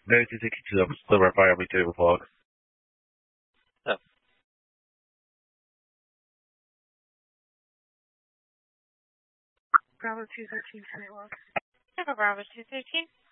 Very 262, I'm still verifying everything with log. Oh. Bravo 213, log. Bravo 213.